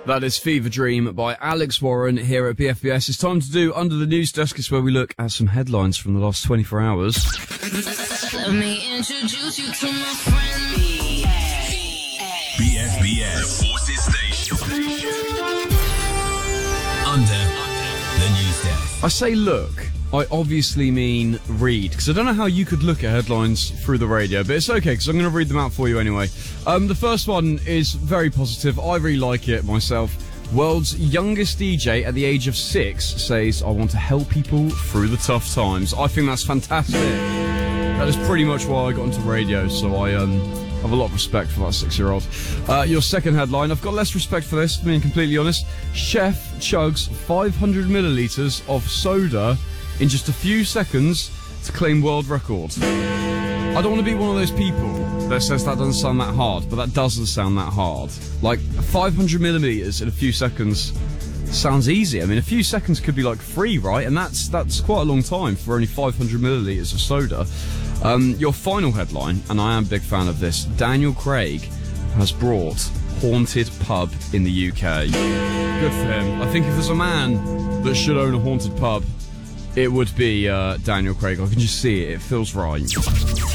That is Fever Dream by Alex Warren here at BFBS. It's time to do Under the News Desk. It's where we look at some headlines from the last 24 hours. Let me introduce you to my friend BFBS, the Forces Station. Under the News Desk. I say look, I obviously mean read, because I don't know how you could look at headlines through the radio, but it's okay, because I'm going to read them out for you anyway. The first one is very positive. I really like it myself. World's youngest DJ at the age of 6 says, I want to help people through the tough times. I think that's fantastic. That is pretty much why I got into radio, so I have a lot of respect for that 6-year-old. Your second headline, I've got less respect for this, being completely honest. Chef chugs 500 millilitres of soda in just a few seconds to claim world record. I don't want to be one of those people that says that doesn't sound that hard, but that doesn't sound that hard. Like, 500 millilitres in a few seconds sounds easy. I mean, a few seconds could be like 3, right? And that's quite a long time for only 500 millilitres of soda. Your final headline, and I am a big fan of this, Daniel Craig has brought haunted pub in the UK. Good for him. I think if there's a man that should own a haunted pub, it would be Daniel Craig. I can just see it. It feels right.